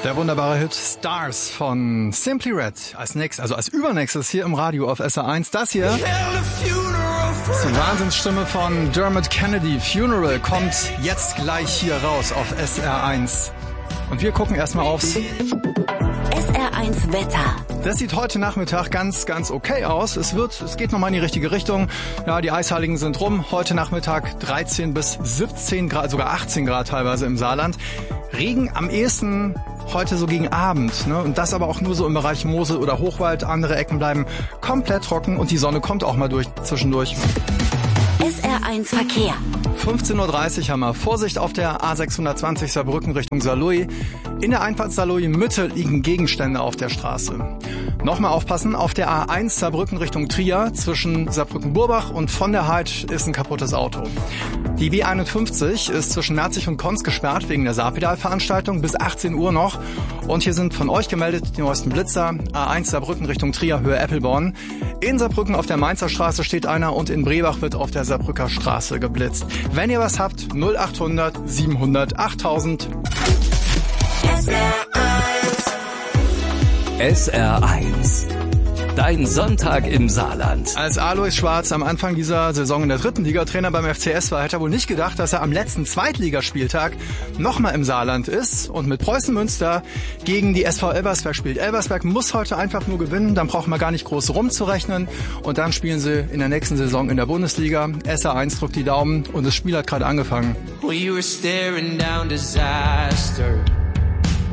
Der wunderbare Hit Stars von Simply Red. Als übernächstes hier im Radio auf SR1. Das hier ist die Wahnsinnsstimme von Dermot Kennedy. Funeral kommt jetzt gleich hier raus auf SR1. Und wir gucken erstmal aufs SR1 Wetter. Das sieht heute Nachmittag ganz, ganz okay aus. Es geht nochmal in die richtige Richtung. Ja, die Eisheiligen sind rum. Heute Nachmittag 13 bis 17 Grad, sogar 18 Grad teilweise im Saarland. Regen am ehesten heute so gegen Abend, ne? Und das aber auch nur so im Bereich Mosel oder Hochwald. Andere Ecken bleiben komplett trocken und die Sonne kommt auch mal zwischendurch. SR1 Verkehr. 15.30 Uhr haben wir. Vorsicht auf der A620 Saarbrücken Richtung Saarlouis. In der Einfahrt Saarlouis Mitte liegen Gegenstände auf der Straße. Nochmal aufpassen, auf der A1 Saarbrücken Richtung Trier zwischen Saarbrücken-Burbach und von der Heid ist ein kaputtes Auto. Die W51 ist zwischen Merzig und Konz gesperrt wegen der Saarpedal-Veranstaltung bis 18 Uhr noch. Und hier sind von euch gemeldet die neuesten Blitzer. A1 Saarbrücken Richtung Trier, Höhe Eppelborn. In Saarbrücken auf der Mainzer Straße steht einer und in Brebach wird auf der Saarbrücker Straße geblitzt. Wenn ihr was habt, 0800 700 8000. SR1. Dein Sonntag im Saarland. Als Alois Schwarz am Anfang dieser Saison in der 3. Liga Trainer beim FCS war, hätte er wohl nicht gedacht, dass er am letzten Zweitligaspieltag nochmal im Saarland ist und mit Preußen Münster gegen die SV Elversberg spielt. Elversberg muss heute einfach nur gewinnen, dann braucht man gar nicht groß rumzurechnen und dann spielen sie in der nächsten Saison in der Bundesliga. SR1 drückt die Daumen und das Spiel hat gerade angefangen. We were staring down disaster.